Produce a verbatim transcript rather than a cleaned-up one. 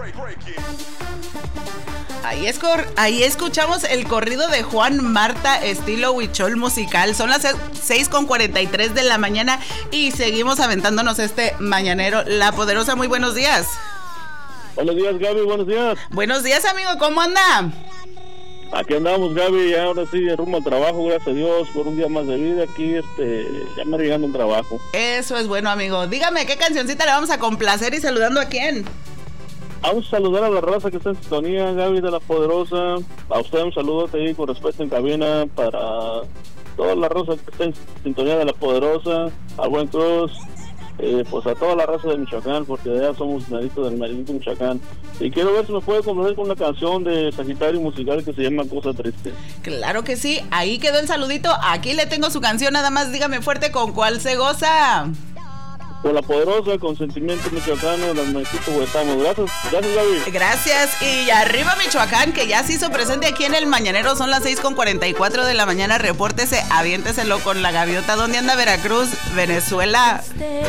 Ahí, es cor- ahí escuchamos el corrido de Juan Marta, estilo huichol musical. Son las seis con cuarenta y tres de la mañana y seguimos aventándonos este mañanero. La Poderosa, muy buenos días. Buenos días, Gaby, buenos días. Buenos días, amigo, ¿cómo anda? Aquí andamos, Gaby, y ahora sí, de rumbo al trabajo, gracias a Dios, por un día más de vida. Aquí, este, ya me llegando un trabajo. Eso es bueno, amigo. Dígame, ¿qué cancioncita le vamos a complacer y saludando a quién? Vamos a saludar a la raza que está en sintonía, Gaby de la Poderosa. A usted un saludo ahí con respeto en cabina para toda la raza que está en sintonía de la Poderosa, a Buen Cruz, eh, pues a toda la raza de Michoacán, porque de allá somos naditos del Marinito, Michoacán. Y quiero ver si me puede complacer con una canción de Sagitario musical que se llama Cosa Triste. Claro que sí, ahí quedó el saludito. Aquí le tengo su canción, nada más dígame fuerte con cuál se goza. Con la Poderosa, con sentimiento michoacano, las Mexico Huetamos. Gracias, gracias, Gaby. Gracias, y arriba Michoacán, que ya se hizo presente aquí en el Mañanero. Son las seis con cuarenta y cuatro de la mañana. Repórtese, aviénteselo con la gaviota. ¿Dónde anda Veracruz, Venezuela?